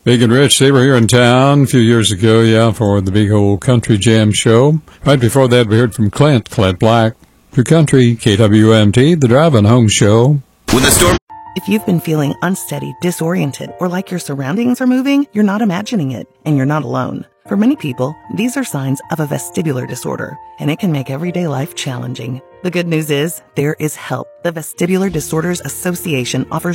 Big and Rich, they were here in town a few years ago, for the big old country jam show. Right before that, we heard from Clint Black. Through Country, KWMT, the Driving Home Show. With a storm. If you've been feeling unsteady, disoriented, or like your surroundings are moving, you're not imagining it, and you're not alone. For many people, these are signs of a vestibular disorder, and it can make everyday life challenging. The good news is, there is help. The Vestibular Disorders Association offers